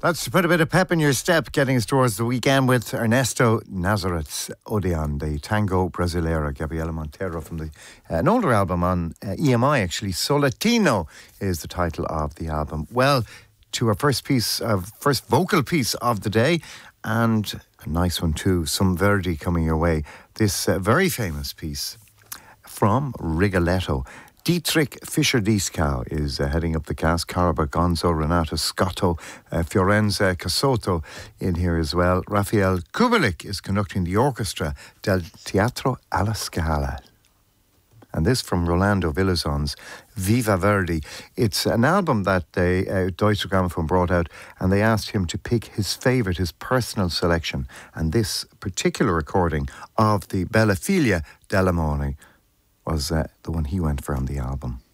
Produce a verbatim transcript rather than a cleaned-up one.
That's to put a bit of pep in your step, getting us towards the weekend with Ernesto Nazareth Odeon, the Tango Brasileira, Gabriela Montero from the uh, an older album on uh, E M I, actually. Solatino is the title of the album. Well, to our first piece of first vocal piece of the day, and a nice one too, some Verdi coming your way. This uh, very famous piece from Rigoletto. Dietrich Fischer-Dieskau is uh, heading up the cast. Cara Bergonzo, Renato Scotto, uh, Fiorenza Casotto in here as well. Raphael Kubelik is conducting the orchestra del Teatro alla Scala. And this from Rolando Villazon's Viva Verdi. It's an album that they, uh, Deutsche Grammophon brought out, and they asked him to pick his favourite, his personal selection. And this particular recording of the Bella Figlia dell'Amore was uh, the one he went for on the album.